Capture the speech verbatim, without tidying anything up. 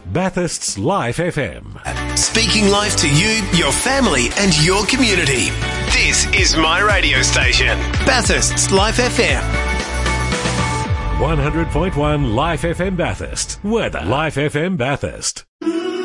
Bathurst's Life F M. Speaking life to you, your family and your community. This is my radio station, Bathurst's Life F M. one hundred point one Life F M Bathurst. Weather. Life F M Bathurst.